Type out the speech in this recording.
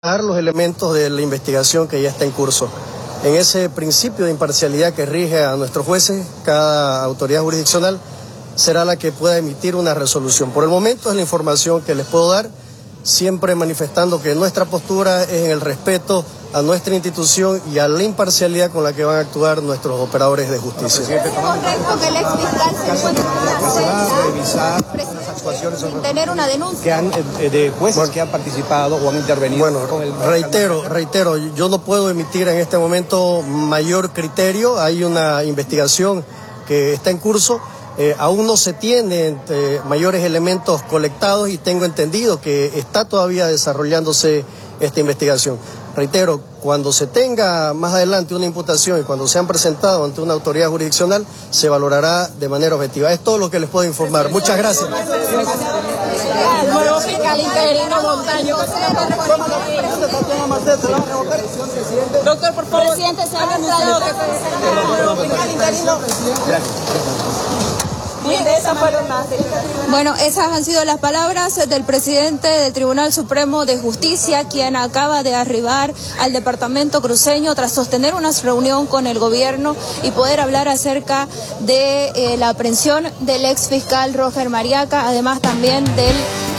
los elementos de la investigación que ya está en curso. En ese principio de imparcialidad que rige a nuestros jueces, cada autoridad jurisdiccional será la que pueda emitir una resolución. Por el momento es la información que les puedo dar, siempre manifestando que nuestra postura es en el respeto a nuestra institución y a la imparcialidad con la que van a actuar nuestros operadores de justicia. ¿Es correcto que el exfiscal se encuentre revisar las actuaciones sin tener una denuncia de jueces que han participado o han intervenido? Bueno, reitero, yo no puedo emitir en este momento mayor criterio. Hay una investigación que está en curso. Aún no se tienen mayores elementos colectados y tengo entendido que está todavía desarrollándose esta investigación. Reitero, cuando se tenga más adelante una imputación y cuando sean presentados ante una autoridad jurisdiccional, se valorará de manera objetiva. Es todo lo que les puedo informar. Muchas gracias. El nuevo fiscal interino Montaño. Doctor, por favor. Presidente, se ha anunciado que el nuevo fiscal interino. Bueno, esas han sido las palabras del presidente del Tribunal Supremo de Justicia, quien acaba de arribar al departamento cruceño tras sostener una reunión con el gobierno y poder hablar acerca de la aprehensión del ex fiscal Roger Mariaca, además también del